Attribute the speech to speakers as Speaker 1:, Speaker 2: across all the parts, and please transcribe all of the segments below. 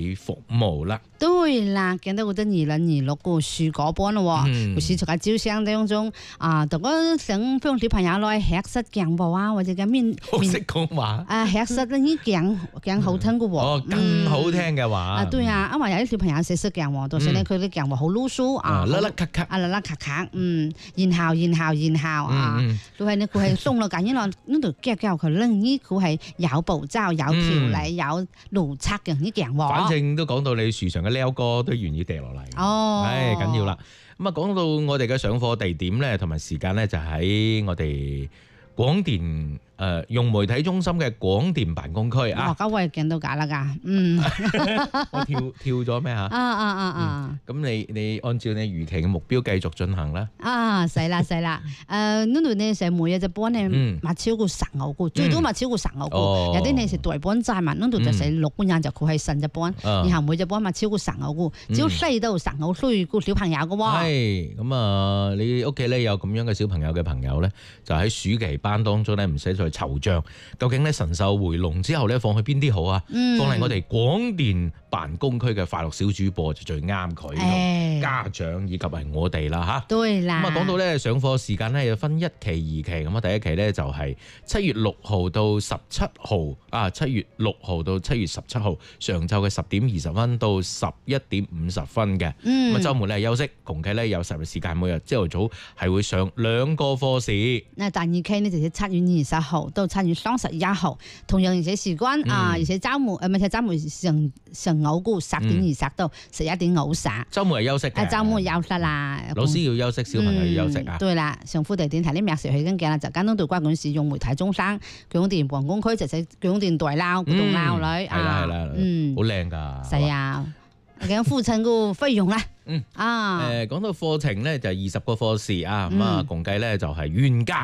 Speaker 1: 會服務啦。
Speaker 2: 對啦，見到嗰啲2026個暑假班咯，佢是喺招生當中啊，如果想幫小朋友來學識講話啊，或者嘅面
Speaker 1: 識講話
Speaker 2: 啊，學識呢啲講好聽嘅喎。
Speaker 1: 哦，更好聽嘅話
Speaker 2: 啊，對啊，因為有啲小朋友識講喎，到時咧佢啲講話好囉嗦啊，
Speaker 1: 甩甩咳咳
Speaker 2: 啊，甩甩咳咳，然後啊，佢係呢，佢係送落緊呢度呢度教佢咧，呢佢係有步驟、有條理、有邏輯嘅呢講話。
Speaker 1: 反正都講到你樹上嘅撩哥都願意掉落嚟。
Speaker 2: 哦，
Speaker 1: 唉，緊要啦。咁啊，講到我哋嘅上課地點咧，同埋時間咧，就喺我哋廣電融媒體中心嘅廣電辦公區啊。
Speaker 2: 咁我係見到㗎啦㗎，
Speaker 1: 我跳咗咩嚇？咁你按照你預期嘅目標繼續進行啦。
Speaker 2: 係啦，呢度呢成每日隻班呢，咪超過15個，最多咪超過15個。有啲你是大班制嘛，呢度就成6個人就佢係新隻班，然後每隻班咪超過15個，只要4到15歲個小朋友嘅喎。
Speaker 1: 係咁啊！你屋企咧有咁樣嘅小朋友嘅朋友咧，就喺暑期班當中咧，唔使再惆悵，究竟咧神獸回籠之後咧放去邊啲好啊？放嚟我哋廣電辦公區嘅快樂小主播就最啱佢，家長以及係我哋啦嚇。
Speaker 2: 對啦。
Speaker 1: 咁啊講到咧上課時間咧，有分1期、2期。咁啊第一期咧就係7月6號到17號啊，7月6號到7月17號上晝嘅10點20分到11點50分嘅。咁啊週末咧休息，共計咧有10日時間，每日朝頭早係會上2個課時。
Speaker 2: 那第2期呢就係7月20號到7月31號，同樣而且時間啊，而且週末唔係週末上午個10點20到11點50。週末係休息嘅。週末休息啦。
Speaker 1: 老師要休息，小朋友要休息啊。
Speaker 2: 對啦，上課地點睇啲咩時去跟嘅啦，就簡單對關管使用媒體中心廣電辦公區就係廣電大樓嗰棟樓裏
Speaker 1: 係啦，好靚㗎。
Speaker 2: 係啊，咁付清個費用啦。
Speaker 1: 講到課程咧就20個課時啊，咁啊共計咧就係原價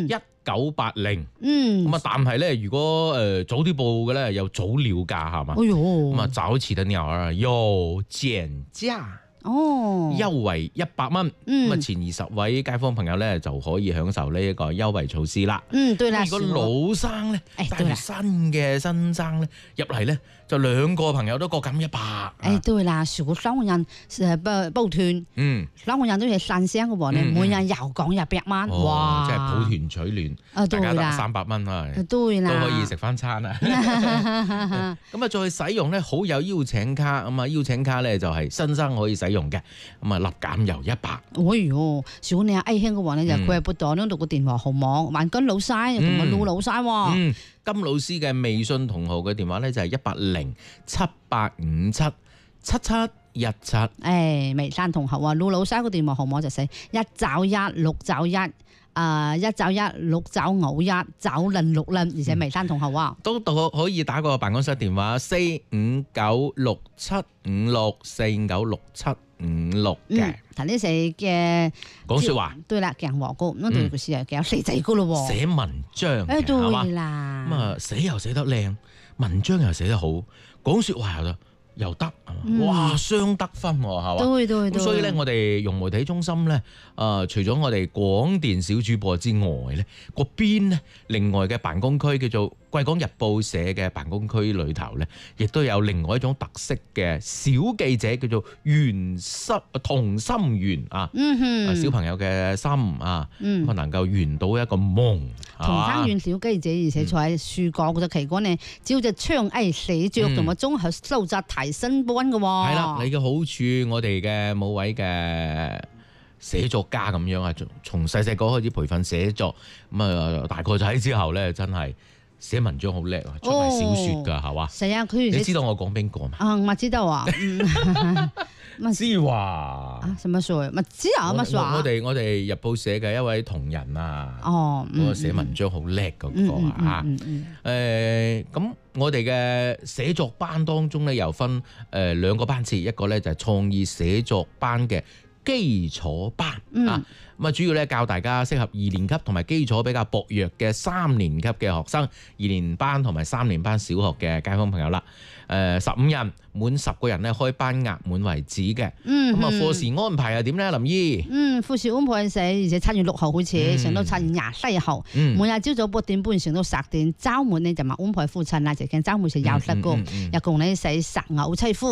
Speaker 1: 1980。咁啊但係咧如果早啲報嘅咧有早鳥價係嘛？咁啊早起的鳥兒有減價。優惠100蚊，咁啊前20位街坊朋友咧就可以享受呢一個優惠措施啦。
Speaker 2: 對啦。
Speaker 1: 如果老生咧帶住新生咧入嚟咧，就2個朋友都各減100。
Speaker 2: 對啦，如果雙個人報團，雙個人都係新聲嘅喎，你每人又講100蚊，哇！
Speaker 1: 即係抱團取暖，大家得300蚊啊，都可以食翻餐啊。咁啊再使用咧好友邀請卡，咁啊邀請卡咧就係新生可以使用嘅，咁啊立減又100。
Speaker 2: 如果你係 A 兄嘅話咧，就佢係撥到呢度個電話號碼，萬金老細同埋老細喎。
Speaker 1: 金老師嘅微信同號嘅電話咧就係18078577717。
Speaker 2: 微信同號啊，老細個電話號碼就係1916911。19169519060，而且微信同號啊，
Speaker 1: 都可以打個辦公室電話45967564596嘅。
Speaker 2: 頭呢四嘅
Speaker 1: 講説話，
Speaker 2: 對啦，講話歌，呢度個時又有4仔歌咯喎，
Speaker 1: 寫文章，
Speaker 2: 對啦，
Speaker 1: 咁啊寫又寫得靚，文章又寫得好，講説話又得，哇，雙得分喎，係嘛？
Speaker 2: 對。
Speaker 1: 咁所以咧，我哋融媒體中心咧，除咗我哋廣電小主播之外咧，嗰邊咧，另外嘅辦公區叫做貴港日報社嘅辦公區裏頭咧，亦都有另外一種特色嘅小記者，叫做同心圓啊，小朋友嘅心啊，能夠圓到一個夢。
Speaker 2: 同心圓小記者，而且坐喺樹角嗰隻旗杆呢，照隻窗寫作同埋綜合素質提升班嘅喎。
Speaker 1: 係啦，你嘅好處，我哋嘅某位嘅寫作家咁樣啊，從細個開始培訓寫作，咁啊大個仔之後咧，真係寫文章好叻啊，出埋小説㗎，係嘛？
Speaker 2: 係啊，
Speaker 1: 你知道我講邊個嘛？
Speaker 2: 我知道啊。
Speaker 1: 之華
Speaker 2: 什麼說？咪知啊，乜說啊？
Speaker 1: 我哋日報社嘅一位同仁啊，嗰個寫文章好叻嗰個啊。咁我哋嘅寫作班當中咧，又分2個班次，一個咧就係創意寫作班嘅基礎班啊。咁啊，主要咧教大家適合2年級同埋基礎比較薄弱嘅3年級嘅學生，2年班同埋3年班小學嘅街坊朋友啦。15人，滿10個人咧開班額滿為止嘅。咁啊，課時安排係點咧，林姨？課時安排係，而且7月6號開始，上到7月24號。每日朝早8點半上到10點，週末呢就咪安排課程啦，就見週末就休息個，一共呢使15次課。